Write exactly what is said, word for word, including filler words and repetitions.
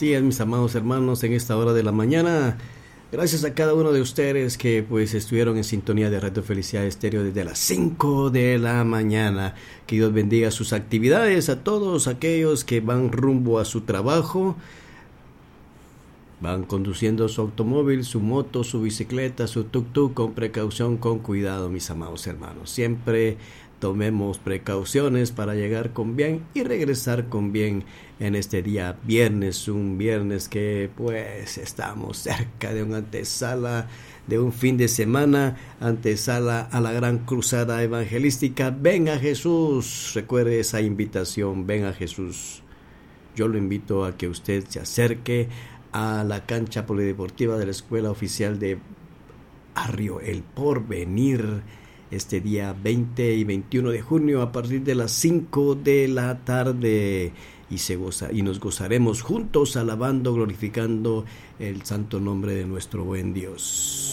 Así es, mis amados hermanos, en esta hora de la mañana. Gracias a cada uno de ustedes que pues estuvieron en sintonía de Radio Felicidad Estéreo desde las cinco de la mañana. Que Dios bendiga sus actividades a todos aquellos que van rumbo a su trabajo. Van conduciendo su automóvil, su moto, su bicicleta, su tuk-tuk con precaución, con cuidado, mis amados hermanos. Siempre tomemos precauciones para llegar con bien y regresar con bien en este día viernes, un viernes que pues estamos cerca de una antesala de un fin de semana, antesala a la gran cruzada evangelística. Ven a Jesús, recuerde esa invitación, ven a Jesús. Yo lo invito a que usted se acerque a la cancha polideportiva de la Escuela Oficial de Barrio El Porvenir este día veinte y veintiuno de junio a partir de las cinco de la tarde y se goza y nos gozaremos juntos alabando, glorificando el santo nombre de nuestro buen Dios.